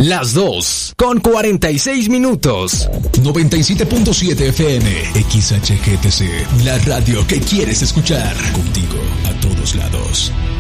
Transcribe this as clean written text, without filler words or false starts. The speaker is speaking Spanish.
Las 2:46. 97.7 FM, XHGTC, la radio que quieres escuchar. Contigo a todos lados.